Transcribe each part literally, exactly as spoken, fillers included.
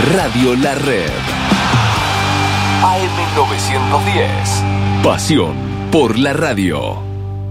Radio La Red. A M novecientos diez. Pasión por la radio.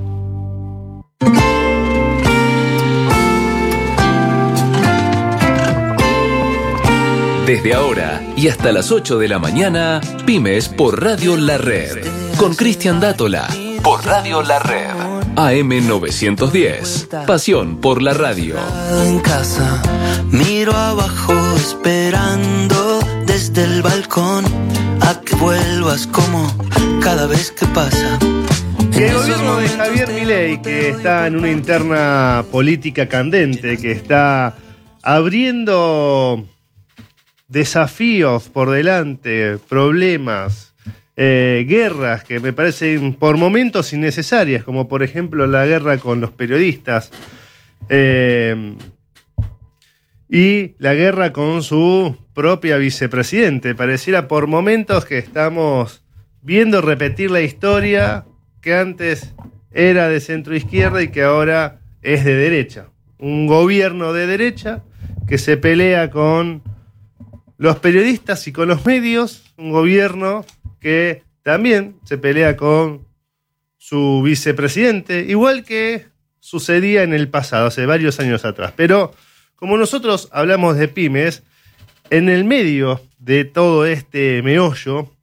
Desde ahora y hasta las ocho de la mañana, Pymes por Radio La Red. Con Cristian Dátola. Por Radio La Red. A M novecientos diez. Pasión por la radio. En casa, miro abajo esperando desde el balcón a que vuelvas como cada vez que pasa. Que el gobierno de Javier Milei, que está en una interna política candente, que está abriendo desafíos por delante, problemas, eh, guerras que me parecen por momentos innecesarias, como por ejemplo la guerra con los periodistas eh, y la guerra con su propia vicepresidente. Pareciera por momentos que estamos viendo repetir la historia que antes era de centro izquierda y que ahora es de derecha. Un gobierno de derecha que se pelea con los periodistas y con los medios, un gobierno que también se pelea con su vicepresidente, igual que sucedía en el pasado, hace varios años atrás. Pero como nosotros hablamos de pymes, en el medio de todo este meollo,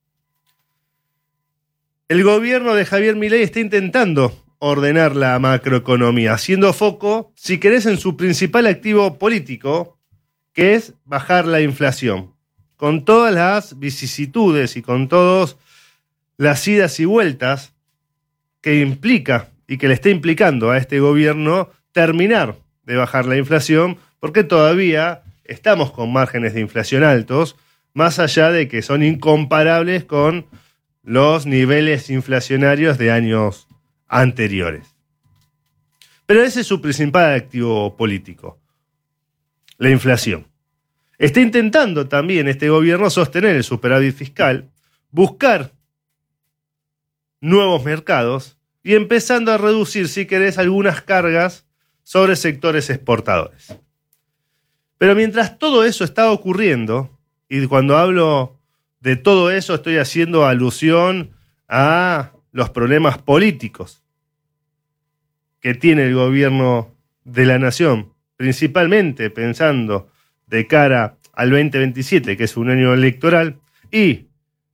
el gobierno de Javier Milei está intentando ordenar la macroeconomía, haciendo foco, si querés, en su principal activo político, que es bajar la inflación. Con todas las vicisitudes y con todas las idas y vueltas que implica y que le está implicando a este gobierno terminar de bajar la inflación, porque todavía estamos con márgenes de inflación altos, más allá de que son incomparables con los niveles inflacionarios de años anteriores. Pero ese es su principal activo político, la inflación. Está intentando también este gobierno sostener el superávit fiscal, buscar nuevos mercados y empezando a reducir, si querés, algunas cargas sobre sectores exportadores. Pero mientras todo eso está ocurriendo, y cuando hablo de todo eso estoy haciendo alusión a los problemas políticos que tiene el gobierno de la nación, principalmente pensando de cara al veinte veintisiete, que es un año electoral, y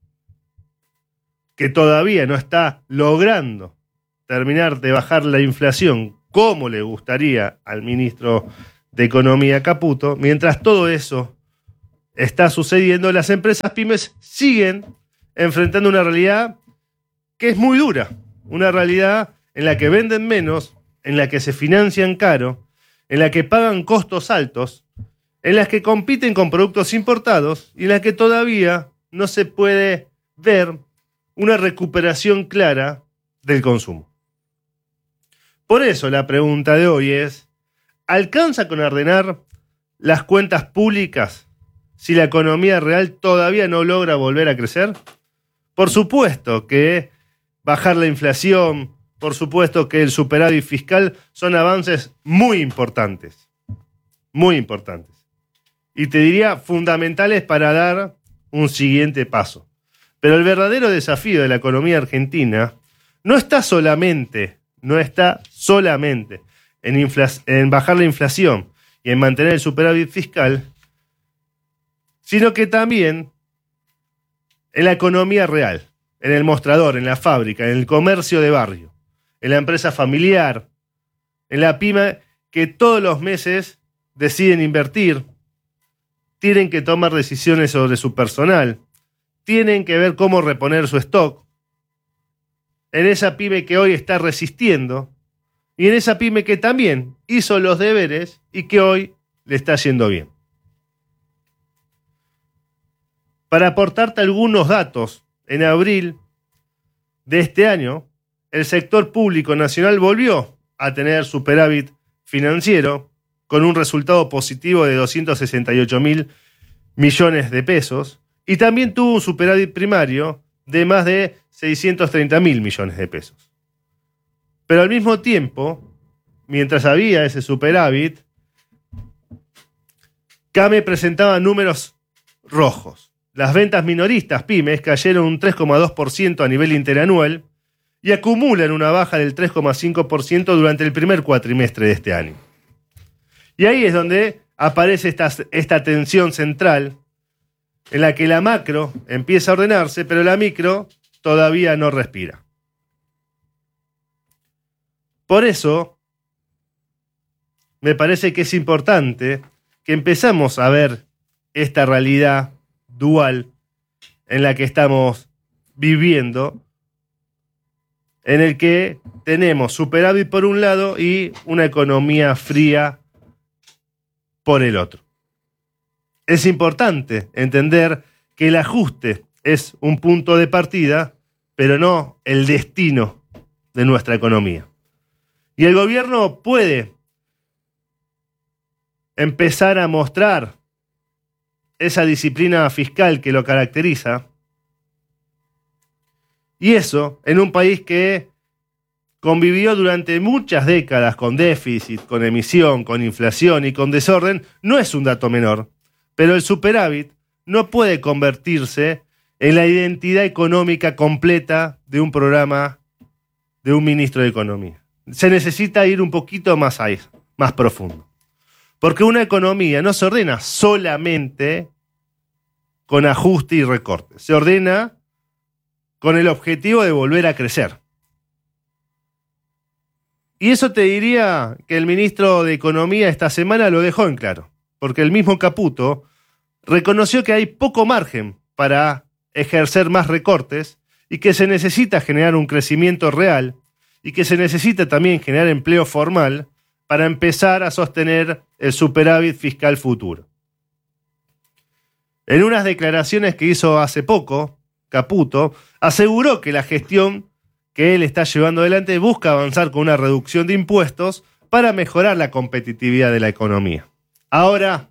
que todavía no está logrando terminar de bajar la inflación como le gustaría al ministro de Economía Caputo. Mientras todo eso está sucediendo, las empresas pymes siguen enfrentando una realidad que es muy dura, una realidad en la que venden menos, en la que se financian caro, en la que pagan costos altos, en las que compiten con productos importados y en las que todavía no se puede ver una recuperación clara del consumo. Por eso la pregunta de hoy es, ¿alcanza con ordenar las cuentas públicas si la economía real todavía no logra volver a crecer? Por supuesto que bajar la inflación, por supuesto que el superávit fiscal son avances muy importantes, muy importantes. Y te diría fundamentales para dar un siguiente paso. Pero el verdadero desafío de la economía argentina no está solamente, no está solamente en, infla- en bajar la inflación y en mantener el superávit fiscal, sino que también en la economía real, en el mostrador, en la fábrica, en el comercio de barrio, en la empresa familiar, en la pyme que todos los meses deciden invertir, tienen que tomar decisiones sobre su personal, tienen que ver cómo reponer su stock, en esa pyme que hoy está resistiendo y en esa pyme que también hizo los deberes y que hoy le está yendo bien. Para aportarte algunos datos, en abril de este año, el sector público nacional volvió a tener superávit financiero con un resultado positivo de doscientos sesenta y ocho mil millones de pesos y también tuvo un superávit primario de más de seiscientos treinta mil millones de pesos. Pero al mismo tiempo, mientras había ese superávit, CAME presentaba números rojos. Las ventas minoristas, pymes, cayeron un tres coma dos por ciento a nivel interanual y acumulan una baja del tres coma cinco por ciento durante el primer cuatrimestre de este año. Y ahí es donde aparece esta, esta tensión central en la que la macro empieza a ordenarse, pero la micro todavía no respira. Por eso, me parece que es importante que empezamos a ver esta realidad dual en la que estamos viviendo, en el que tenemos superávit por un lado y una economía fría por el otro. Es importante entender que el ajuste es un punto de partida, pero no el destino de nuestra economía. Y el gobierno puede empezar a mostrar esa disciplina fiscal que lo caracteriza, y eso en un país que convivió durante muchas décadas con déficit, con emisión, con inflación y con desorden, no es un dato menor, pero el superávit no puede convertirse en la identidad económica completa de un programa de un ministro de Economía. Se necesita ir un poquito más ahí, más profundo. Porque una economía no se ordena solamente con ajuste y recorte. Se ordena con el objetivo de volver a crecer. Y eso te diría que el ministro de Economía esta semana lo dejó en claro. Porque el mismo Caputo reconoció que hay poco margen para ejercer más recortes y que se necesita generar un crecimiento real y que se necesita también generar empleo formal para empezar a sostener el superávit fiscal futuro. En unas declaraciones que hizo hace poco, Caputo aseguró que la gestión que él está llevando adelante busca avanzar con una reducción de impuestos para mejorar la competitividad de la economía. Ahora,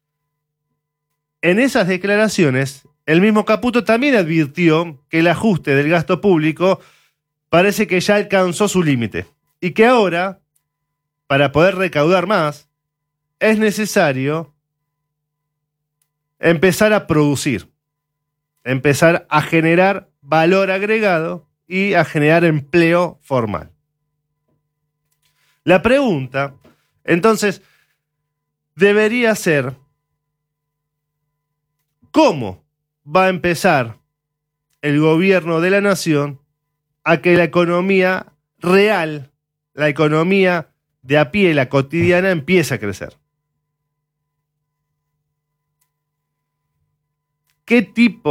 en esas declaraciones, el mismo Caputo también advirtió que el ajuste del gasto público parece que ya alcanzó su límite y que ahora, para poder recaudar más, es necesario empezar a producir, empezar a generar valor agregado y a generar empleo formal. La pregunta, entonces, debería ser: ¿cómo va a empezar el gobierno de la nación a que la economía real, la economía de a pie, la cotidiana, empiece a crecer? ¿Qué tipo